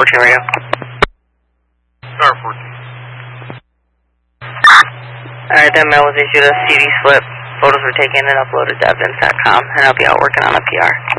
Machine Radio. Star 14. Alright, that mail was issued a CD slip. Photos were taken and uploaded to evidence.com, and I'll be out working on a PR.